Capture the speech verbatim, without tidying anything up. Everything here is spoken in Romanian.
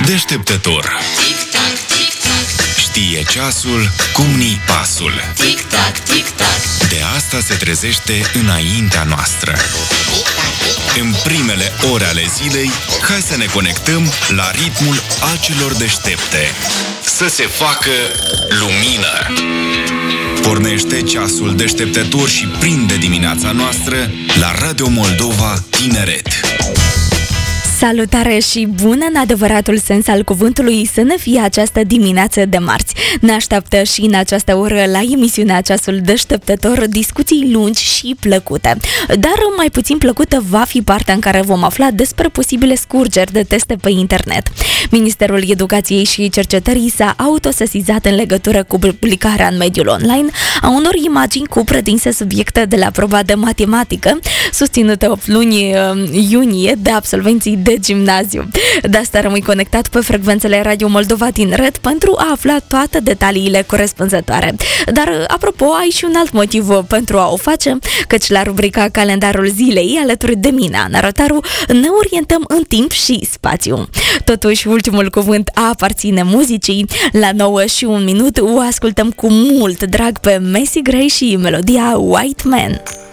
Deșteptător. Știe ceasul cum ni pasul. De asta se trezește înaintea noastră. În primele ore ale zilei, hai să ne conectăm la ritmul acilor deștepte. Să se facă lumină. Pornește ceasul deșteptător și prinde dimineața noastră la Radio Moldova Tineret. Salutare și bună în adevăratul sens al cuvântului să ne fie această dimineață de marți. Ne așteaptă și în această oră la emisiunea Ceasul Deșteptător discuții lungi și plăcute. Dar mai puțin plăcută va fi partea în care vom afla despre posibile scurgeri de teste pe internet. Ministerul Educației și Cercetării s-a autosesizat în legătură cu publicarea în mediul online a unor imagini cu predinse subiecte de la proba de matematică, susținută opt luni iunie de absolvenții de gimnaziu. De asta rămâi conectat pe frecvențele Radio Moldova Tineret pentru a afla toate detaliile corespunzătoare. Dar, apropo, ai și un alt motiv pentru a o face, căci la rubrica Calendarul Zilei, alături de mine, Ana Rotaru, ne orientăm în timp și spațiu. Totuși, ultimul cuvânt aparține muzicii. La nouă și un minut o ascultăm cu mult drag pe Macy Gray și melodia White Man.